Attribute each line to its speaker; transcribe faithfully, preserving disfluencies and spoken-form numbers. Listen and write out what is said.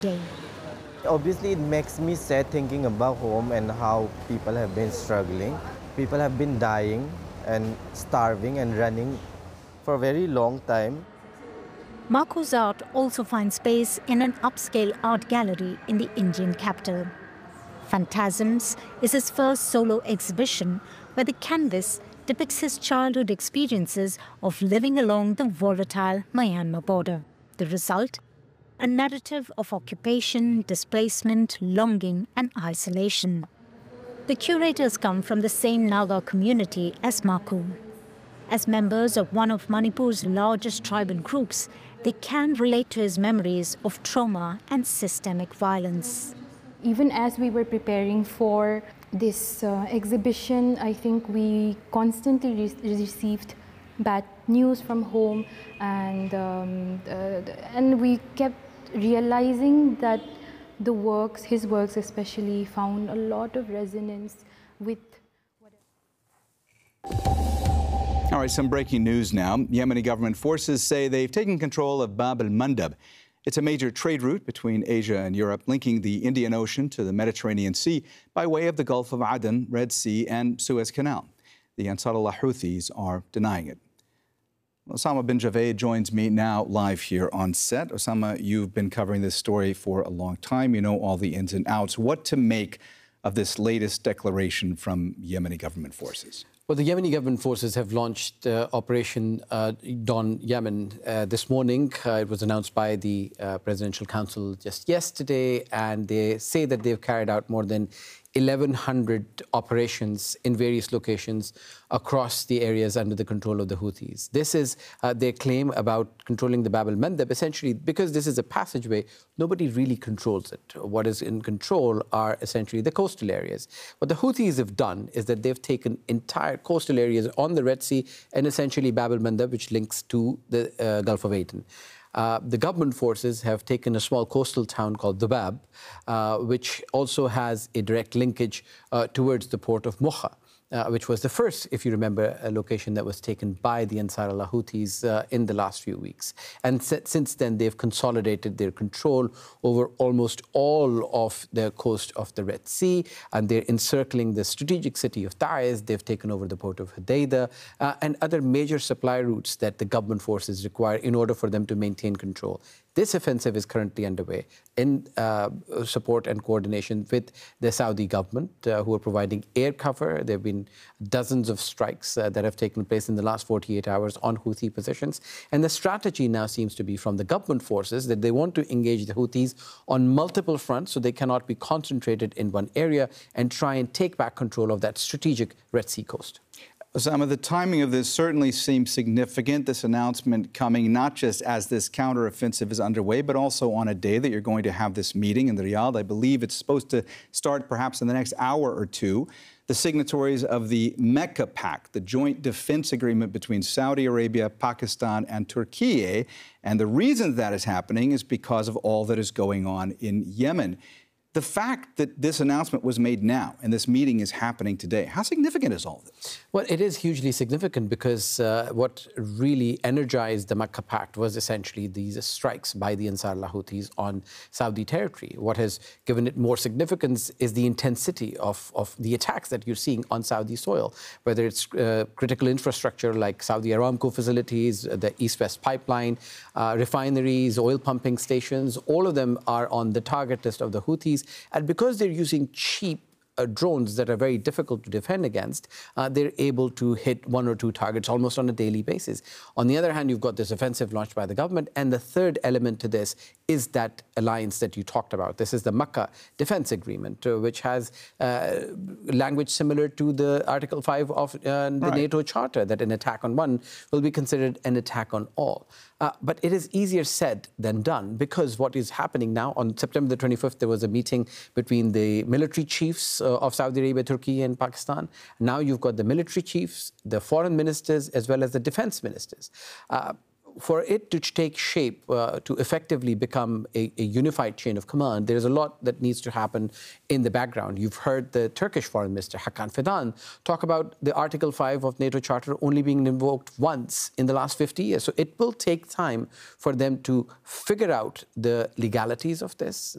Speaker 1: day.
Speaker 2: Obviously, it makes me sad thinking about home and how people have been struggling. People have been dying and starving and running for a very long time.
Speaker 1: Marco's art also finds space in an upscale art gallery in the Indian capital. Phantasms is his first solo exhibition where the canvas depicts his childhood experiences of living along the volatile Myanmar border. The result? A narrative of occupation, displacement, longing, and isolation. The curators come from the same Naga community as Marco. As members of one of Manipur's largest tribal groups, they can relate to his memories of trauma and systemic violence.
Speaker 3: Even as we were preparing for this uh, exhibition, I think we constantly re received bad news from home, and, um, uh, and we kept realizing that the works, his works especially, found a lot of resonance with
Speaker 4: All right, some breaking news now. Yemeni government forces say they've taken control of Bab el-Mandab. It's a major trade route between Asia and Europe, linking the Indian Ocean to the Mediterranean Sea by way of the Gulf of Aden, Red Sea, and Suez Canal. The Ansarullah Houthis are denying it. Osama bin Javed joins me now live here on set. Osama, you've been covering this story for a long time. You know all the ins and outs. What to make of this latest declaration from Yemeni government forces?
Speaker 5: Well, the Yemeni government forces have launched uh, Operation uh, Dawn Yemen uh, this morning. Uh, it was announced by the uh, Presidential Council just yesterday, and they say that they've carried out more than eleven hundred operations in various locations across the areas under the control of the Houthis. This is uh, their claim about controlling the Bab el-Mandab. Essentially, because this is a passageway, nobody really controls it. What is in control are essentially the coastal areas. What the Houthis have done is that they've taken entire coastal areas on the Red Sea and essentially Bab el-Mandab, which links to the uh, Gulf of Aden. Uh, the government forces have taken a small coastal town called Dubab, uh, which also has a direct linkage uh, towards the port of Mocha, uh, which was the first, if you remember, a location that was taken by the Ansarullah Houthis uh, in the last few weeks. And since then, they've consolidated their control over almost all of the coast of the Red Sea, and they're encircling the strategic city of Taiz. They've taken over the port of Hodeidah uh, and other major supply routes that the government forces require in order for them to maintain control. This offensive is currently underway in uh, support and coordination with the Saudi government, uh, who are providing air cover. There have been dozens of strikes uh, that have taken place in the last forty-eight hours on Houthi positions. And the strategy now seems to be from the government forces that they want to engage the Houthis on multiple fronts so they cannot be concentrated in one area and try and take back control of that strategic Red Sea coast.
Speaker 4: Osama, the timing of this certainly seems significant, this announcement coming not just as this counteroffensive is underway, but also on a day that you're going to have this meeting in Riyadh. I believe it's supposed to start perhaps in the next hour or two. The signatories of the Mecca Pact, the joint defense agreement between Saudi Arabia, Pakistan, and Turkey. And the reason that is happening is because of all that is going on in Yemen. The fact that this announcement was made now and this meeting is happening today, how significant is all this?
Speaker 5: Well, it is hugely significant because uh, what really energized the Mecca Pact was essentially these strikes by the Ansarullah Houthis on Saudi territory. What has given it more significance is the intensity of, of the attacks that you're seeing on Saudi soil, whether it's uh, critical infrastructure like Saudi Aramco facilities, the East-West pipeline, uh, refineries, oil pumping stations. All of them are on the target list of the Houthis. And because they're using cheap uh, drones that are very difficult to defend against, uh, they're able to hit one or two targets almost on a daily basis. On the other hand, you've got this offensive launched by the government. And the third element to this is that alliance that you talked about. This is the Mecca Defense Agreement, uh, which has uh, language similar to the Article five of uh, the right. NATO Charter, that an attack on one will be considered an attack on all. Uh, but it is easier said than done, because what is happening now, on September the twenty-fifth, there was a meeting between the military chiefs uh, of Saudi Arabia, Turkey, and Pakistan. Now you've got the military chiefs, the foreign ministers, as well as the defense ministers. Uh, For it to take shape, uh, to effectively become a, a unified chain of command, there is a lot that needs to happen in the background. You've heard the Turkish Foreign Minister, Hakan Fidan, talk about the Article five of NATO Charter only being invoked once in the last fifty years. So it will take time for them to figure out the legalities of this.